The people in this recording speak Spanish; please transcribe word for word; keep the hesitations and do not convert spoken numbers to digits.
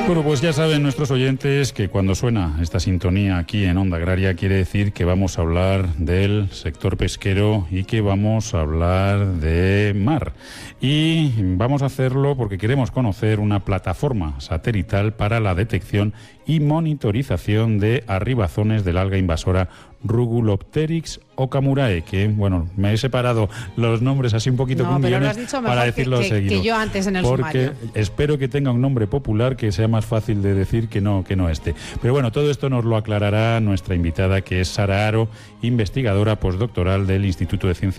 Bueno, pues ya saben nuestros oyentes que cuando suena esta sintonía aquí en Onda Agraria quiere decir que vamos a hablar del sector pesquero y que vamos a hablar de mar. Y vamos a hacerlo porque queremos conocer una plataforma satelital para la detección y monitorización de arribazones del alga invasora Rugulopteryx okamurae, que, bueno, me he separado los nombres así un poquito no, con pero guiones lo has dicho mejor para decirlo que, que, seguido. que yo antes en el porque sumario. Espero que tenga un nombre popular que sea más fácil de decir que no, que no este. Pero bueno, todo esto nos lo aclarará nuestra invitada, que es Sara Haro, investigadora postdoctoral del Instituto de Ciencias